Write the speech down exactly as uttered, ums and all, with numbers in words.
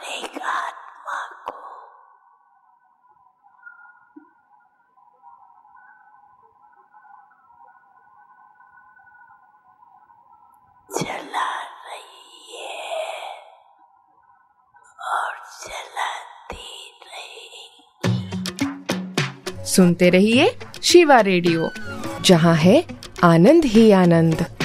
हर एक आत्मा को चला रही है और चलाती रहेगी। सुनते रहिए शिवा रेडियो, जहां है आनंद ही आनंद।